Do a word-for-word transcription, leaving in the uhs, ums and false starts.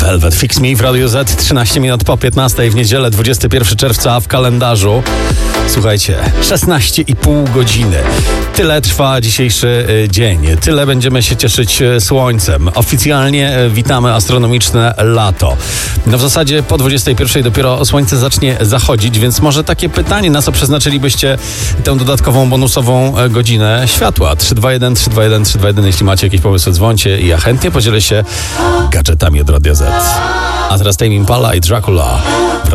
Velvet Fix Me w Radio Z, trzynaście minut po piętnastej w niedzielę, dwudziestego pierwszego czerwca w kalendarzu. Słuchajcie, szesnaście i pół godziny. Tyle trwa dzisiejszy dzień. Tyle będziemy się cieszyć słońcem. Oficjalnie witamy astronomiczne lato. No w zasadzie po dwudziestej pierwszej dopiero słońce zacznie zachodzić, więc może takie pytanie, na co przeznaczylibyście tę dodatkową, bonusową godzinę światła? trzy dwa jeden, trzy dwa jeden, trzy dwa jeden. Jeśli macie jakieś pomysły, dzwońcie i ja chętnie podzielę się gadżetami od Radia Z. A teraz Tame Impala i Dracula.